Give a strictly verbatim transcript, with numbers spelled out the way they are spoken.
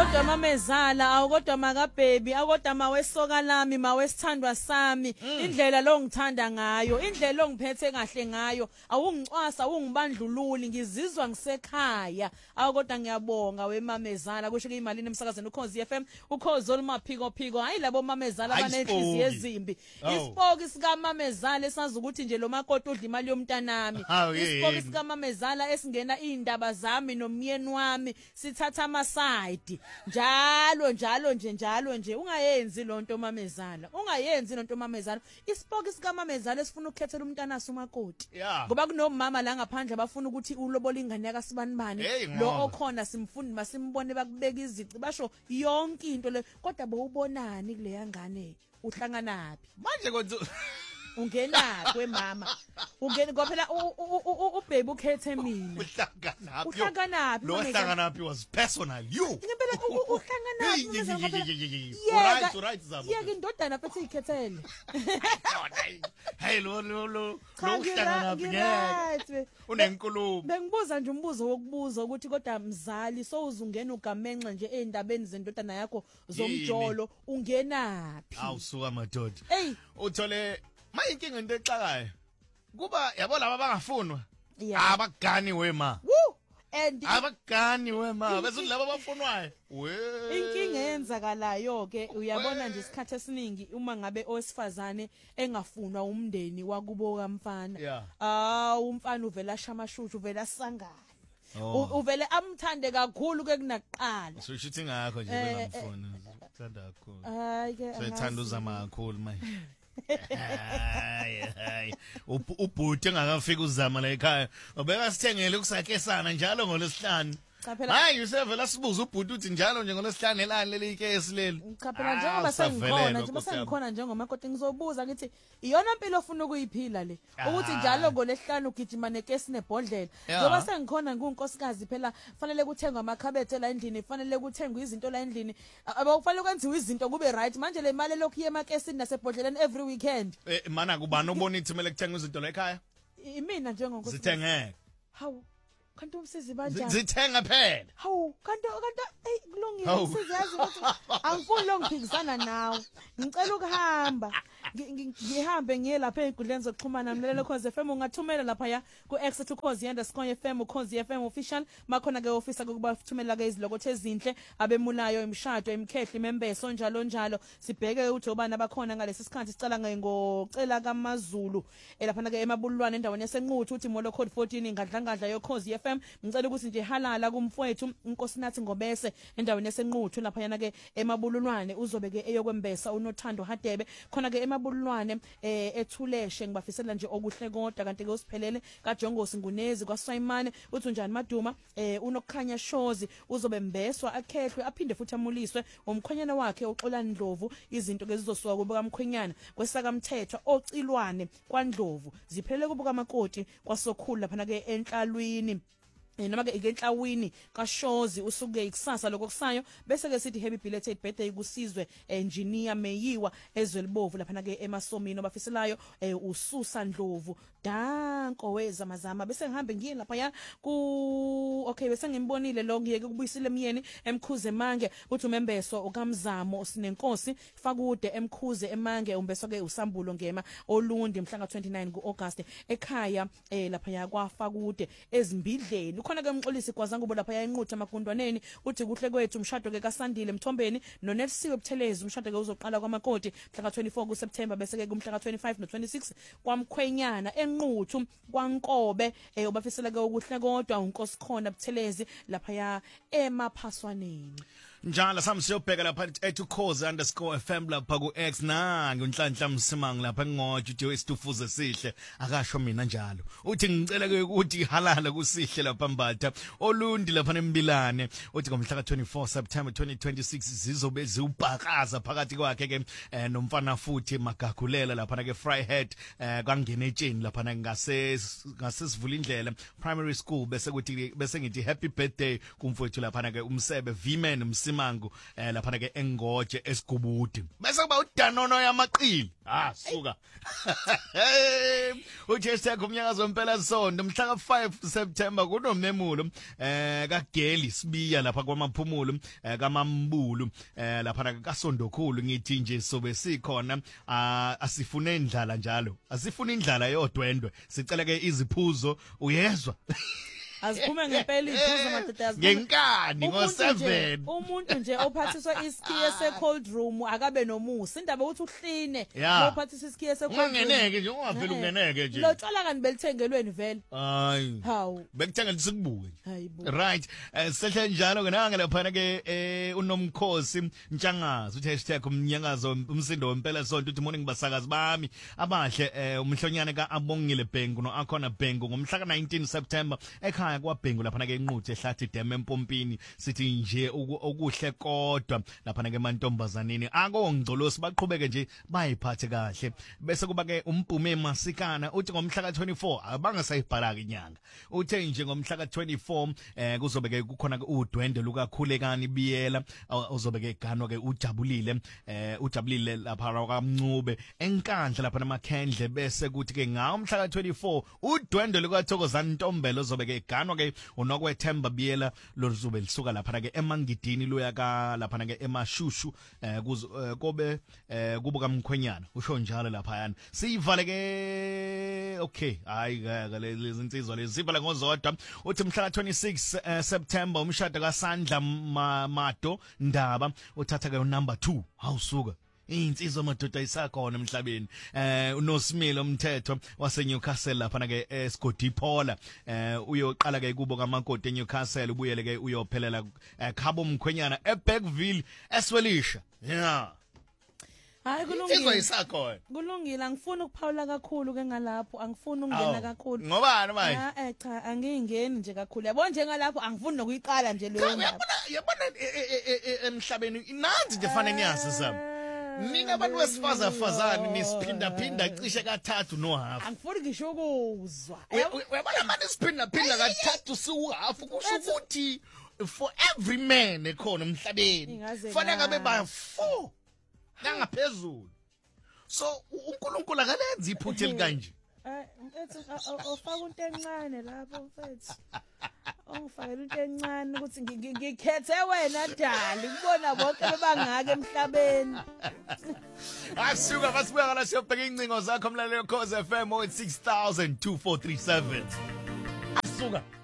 Kodwa mamezala awukodwa makabhebi akodwa mawesoka lami mawesithandwa sami indlela lo ngithanda ngayo indlela lo ngiphethe kahle ngayo awungicwasa awungibandlululi ngizizwa ngisekhaya akodwa ngiyabonga wemamezala kusho imali nemsakazweni uKhozi F M uKhozi olumaphiko phiko hayi labo mamezala abanenhliziyo ezimbi isipoki sika mamezala esazi ukuthi nje lo makoti udla imali yomntanami isipoki sika mamezala esingena indaba zami nomyeni wami sithatha ama side njalo njalo nje njalo nje ungayenzi lonto mamezala ungayenzi lonto mamezala isipoki sika mamezala esifuna ukukhethela umntana umakoti ngoba kunomama la ngaphandle abafuna ukuthi ulobola ingane yaka sibanibani lo okhona simfundi masimbone bakubeka izici basho yonke into le kodwa bowubonani kule yangane uhlanganaphi manje konke ungena kwemama ungena ngoba phela ubaby ukhethe mina uhlanganaphi uhlanganaphi lo hlanganaphi was personal you ngempela uhlanganaphi right right zabo yeke indodana phethe ikhethele hey lo lo lo uhlanganaphi ngeke unenkulumo bengibuza nje umbuzo wokubuza ukuthi kodwa mzali so uzungena ugamenxe nje endabeni zendodana yakho zomjolo ungenaphi awusuka madoda hey uthole mayinkinga into exakayo kuba yabo laba abangafunwa abagani wema woo and abagani wema bese laba abafunwayo we inkinga yenzakalayo ke uyabona nje isikhathi esiningi uma ngabe owesifazane engafunwa umndeni wakubo kamfana ah umfana uvela shamashushu uvela sangana uvele amthande kakhulu ke kunaqala so shithi ngakho nje bengamfuna uthanda kakhulu hayi ke sethanda uzama kakhulu manje hayi hayi ubhuti engakafika uzama la ekhaya ubeka sithengele kusakesana njalo ngolesihlanu hayi usevela sibuza ubhuti uthi njalo nje ngolesihlanu elani leli case leli cha phela njengoba sengikhona nje bese ngikhona njengomakoti ngizobuza ngithi iyona impilo ofuna ukuyiphila le ukuthi njalo ngolesihlanu ugijima nekesi nebhodlela ngoba sengikhona ngunkosikazi phela fanele kuthengwa amakhabethe la endlini fanele kuthengwa izinto la endlini abakufanele kwenziwe izinto kube right manje le mali lokhu yemakesini nasebhodleleni every weekend eh mana kubani ubona ithi kumele kuthengwe izinto la ekhaya imina njengonkosikazi zithengeke hawu kanti umsizi banjani zithenga phela hawu kanti kanti hey kulungile umsizi yazi ukuthi angifuni lo ngiphikisana nawe ngicela ukuhamba ngihambe ngiye lapha enkundleni zokuxhumana mlelelo Khozi F M ungathumela lapha ya ku X to Khozi underscore F M uKhozi F M official makhona ke officer ukuba thumela ke izilokothe ezinhle abemulayo imshado imkhehli membeso njalo njalo sibheke ukuthi obani abakhona ngalesi sikhathi sicela ngocela kaMazulu elapha ke emabululwane endaweni yasenquthu uthi molo code fourteen ingadlangadla yoKhozi F M ngicela ukuthi nje halala kumfowethu uNkosinathi Ngobese endaweni yasenquthu lapha yana ke emabululwane uzobe ke eyokwembesa uNothando Hadebe khona ke emabululwane eh ethuleshe ngibafisela nje okuhle kodwa kanti ke usiphelele kaJongosi Ngunezi kwaSwayimane uthi njani Maduma eh unokukhanya Shozi uzobe mbeswa akhehlwe aphinde futhi amuliswe umkhwenyana wakhe uXolani Ndlovu izinto ke zizosuka kubuka mkhwenyana kwesaka mthethwa ocilwane kwaNdlovu ziphelele kubuka makoti kwasokhulu lapha ke enhlalwini noma ke ikenhlawini kaShozi usuke ikusasa lokusayo bese ke sithi happy belated birthday kusizwe engineer Meyiwa ezwelibovu lapha ke emasomini obafiselayo uSusa Ndlovu danko wezamazama bese ngihambe ngiye lapha ya ku okay bese ngimbonile lo ngiyeke kubuyisile emyeni emkhuze mange uthi umembeso ukamzamo sinenkosi fakude emkhuze emange umbeswa ke usambulo ngema olundi mhla ka twenty-nine kuAugust ekhaya eh lapha ya kwafakude ezimbidleni khona ke umxolisi kwazangu bo lapha yainqutha emakundwaneni uthi kuhle kwethu umshado ke kaSandile Mthombeni noNelsiwe Buthelezi umshado ke uzoqala kwamakoti mhla ka twenty-four kuSeptember bese ke kumhla ka twenty-five no twenty-six kwamkhwenyana enquthu kwaNkobe eh ubafisela ke ukuhle kodwa uNkosikhona Buthelezi lapha ya emaphaswaneni njalo sami siyobheka lapha ethi Khozi underscore F M lapha ku X nangi unhlanhla msimang lapha ngotsho uthi isitufuze sihle akasho mina njalo uthi ngicela ke ukuthi halala kusihle lapha mbatha olundi lapha nembilane uthi ngomhla ka twenty-four September twenty twenty-six zizobe ziubhakaza phakathi kwakhe ke nomfana futhi magagulela lapha ke Fryhead kangena etsheni lapha ngase ngasesivula indlela primary school bese kuthi bese ngithi happy birthday kumfowethu lapha ke umsebe Vmen Msimangu eh lapha ke engoje esigubudi bese kuba udanono yamaqili ah suka uthi hashtag umnyakazo wempela sonto mhla ka five September kunomemulo eh kaGeli Sibiya lapha kwamaphumulo eh kaMambulu eh lapha kaSondokhulu ngithi nje sobe sikhona asifune indlala njalo asifuna indlala yodwendwe sicela ke iziphuzo uyezwa Aziphume ngempela iphuzo madoda yaziphume ngenkani ngo seven umuntu nje ophathiswa iskiye se cold room akabe nomusa indaba ukuthi uhline ophathisa iskiye se cold room ungeneke nje ungavela ungeneke nje lo tshwala kani belithengelweni vele hayi hawu bekuthengela sikubuke hayibo right sehle njalo ke nanga lapha ke unomkhosi Ntshangazi uthi hashtag umnyakazo umsindo wempela sonto uthi morning basakazi bami abahle umhlonyane ka Abongile Bhengu no Akhona Bhengu ngomhla ka nineteen September ekhaya kwaBhengu lapha ke inquthi ehlathi Dam empompini sithi nje okuhle kodwa lapha ke emantombazaneni akongcolosi baqhubeke nje bayiphathe kahle bese kuba ke uMphume Masikana uthi ngomhla ka twenty-four abangasayibhala ke inyanga uthe nje ngomhla ka twenty-four eh kuzobe ke kukhona ke udwende lukakhulekani Biyela uzobe ke ganwa ke ujabulile eh ujabulile lapha kwaMncube enkandla lapha namakhendle bese kuthi ke ngomhla ka twenty-four udwende lukaThokozani Ntombela uzobe ke ganwa ke uNokwethemba Biyela lozobe lisuka lapha ke eMangidini loya ka lapha ke eMashushu eh kobe eh kubuka Mkhwenyana usho njalo lapha yana sivale ke okay hayi lezi insizwa lezi sivale ngozodwa uthi mhla ka twenty-six September umshado kaSandla Mado Ndaba uthatha ke number two hawusuka insizwa madoda isakhona emhlabeni eh uNosimilo Mthetho wase Newcastle lapha ke eScottipola eh uyoqala ke kubo kamakoti eNewcastle ubuyele ke uyophelela eKhabo Mkhwenyana eBergville eSwelisha yeah hayi kulungile insizwa isakhona kulungile angifuni ukuphawula kakhulu ke ngalapho angifuni ukungena kakhulu ngobani manje eh cha angingeni nje kakhulu yabo nje ngalapho angifuni nokuyiqala nje leyo yabona yabona emhlabeni inanzi nje fanele niyazi sami Ninga abantu besifazafazana nisiphinda phinda cishe kathathu no half. Angifuni ngisho ukuzwa. Uyabona manje siphinda phinda kathathu siwu half kusho ukuthi for every man ekhona emhlabeni fanele ngabe ba four nangaphezulu. So uNkulunkulu akalenzi iphuthe likanje. Eh mfethu ofaka into encane lapho mfethu. Ongifakela into encane ukuthi ngikhethe wena dali kubona bonke bebangaka emhlabeni Asuka basibuya ngala siyobheka incingo zakho mlalelo Khosi F M oh six thousand two four three seven Asuka